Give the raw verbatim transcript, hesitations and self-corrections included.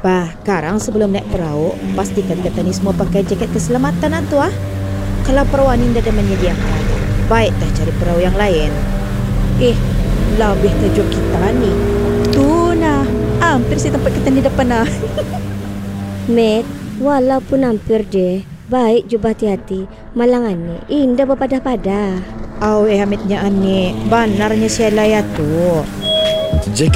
Bah, sekarang sebelum naik perahu, pastikan kita ni semua pakai jaket keselamatan lah tu ah. Kalau perahu ni dah ada menyediakan, baik dah cari perahu yang lain. Eh, lebih tajuk kita ni. Tu nah, hampir si tempat kita ni depan nah. Mat, walaupun hampir deh, baik juga hati-hati. Malangan ni indah berpadah-padah. Awe hamitnya ane, banarnya si Alaya tu.